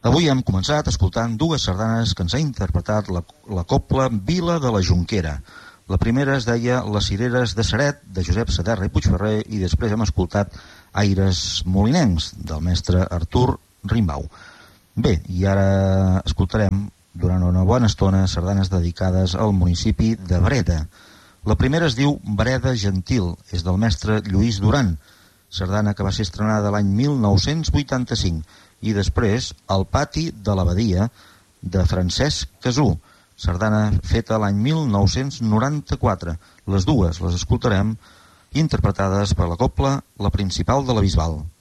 Avui hem començat escoltant dues sardanes que ens ha interpretat la cobla Vila de la Jonquera. La primera es deia Les cireres de Ceret, de Josep Saderra i Puigferrer, i després hem escoltat Aires molinencs, del mestre Artur Rimbau. Bé, i ara escoltarem durant una bona estona sardanes dedicades al municipi de Breda. La primera es diu Breda Gentil, és del mestre Lluís Duran, sardana que va ser estrenada l'any 1985, i després El pati de l'abadia, de Francesc Casú, sardana feta l'any 1994. Les dues les escoltarem interpretades per la cobla La Principal de la Bisbal.